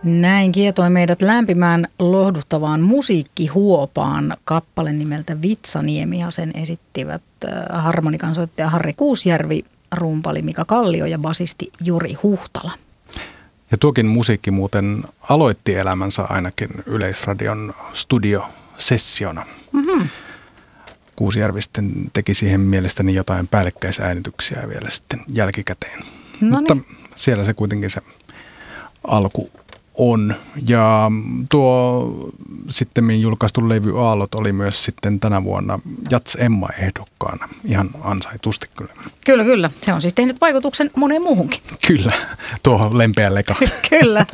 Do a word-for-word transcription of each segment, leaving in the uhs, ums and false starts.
Näin kietoi meidät lämpimään lohduttavaan musiikkihuopaan. Kappale nimeltä Vitsaniemi ja sen esittivät harmonikansoittaja Harri Kuusjärvi, rumpali Mika Kallio ja basisti Juri Huhtala. Ja tuokin musiikki muuten aloitti elämänsä ainakin Yleisradion studiosessiona. Mm-hmm. Kuusjärvi sitten teki siihen mielestäni jotain päällekkäisäänityksiä vielä sitten jälkikäteen. Noniin. Mutta siellä se kuitenkin se alku on. Ja tuo sittemmin julkaistu levy Aallot oli myös sitten tänä vuonna Jats Emma ehdokkaana. Ihan ansaitusti kyllä. Kyllä, kyllä. Se on siis tehnyt vaikutuksen moneen muuhunkin. Kyllä, tuo lempeä leka. Kyllä.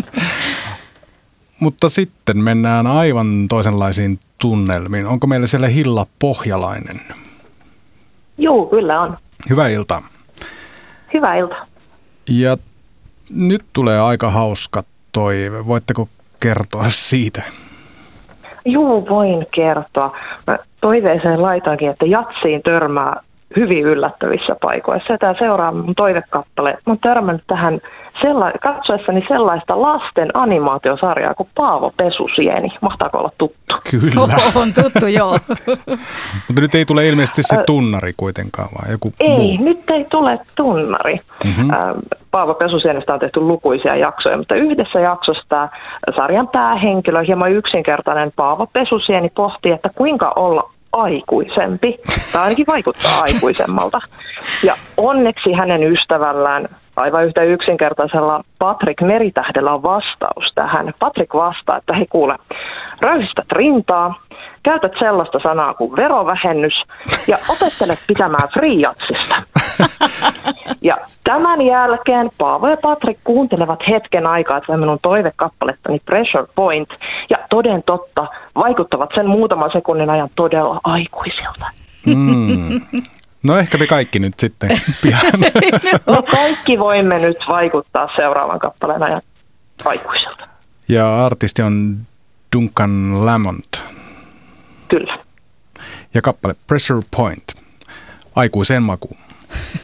Mutta sitten mennään aivan toisenlaisiin tunnelmiin. Onko meillä siellä Hilla Pohjalainen? Joo, kyllä on. Hyvää iltaa. Hyvää iltaa. Ja nyt tulee aika hauska toive. Voitteko kertoa siitä? Joo, voin kertoa. Mä toiveeseen laitankin, että jatsiin törmää hyvin yllättävissä paikoissa. Ja tämä seuraava mun toivekappale. Mä oon törmännyt tähän sella- katsoessani sellaista lasten animaatiosarjaa kuin Paavo Pesusieni. Mahtaako olla tuttu? Kyllä. Oh, on tuttu, joo. Mutta nyt ei tule ilmeisesti se tunnari kuitenkaan, vaan joku Ei, muu. nyt ei tule tunnari. Mm-hmm. Paavo Pesusienestä on tehty lukuisia jaksoja, mutta yhdessä jaksossa tämä sarjan päähenkilö, hieman yksinkertainen Paavo Pesusieni, pohtii, että kuinka olla aikuisempi, tai ainakin vaikuttaa aikuisemmalta. Ja onneksi hänen ystävällään, aivan yhtä yksinkertaisella Patrick Meritähdellä on vastaus tähän. Patrick vastaa, että hei kuule, röyhistät rintaa, käytät sellaista sanaa kuin verovähennys ja opettelet pitämään friijatsista. Ja tämän jälkeen Paavo ja Patrick kuuntelevat hetken aikaa tätä minun toivekappalettani Pressure Point ja toden totta vaikuttavat sen muutaman sekunnin ajan todella aikuisilta. Mm. No ehkä me kaikki nyt sitten pian. No kaikki voimme nyt vaikuttaa seuraavan kappaleen ajan aikuisilta. Ja artisti on Duncan Lamont. Kyllä. Ja kappale Pressure Point. Aikuisen makuun.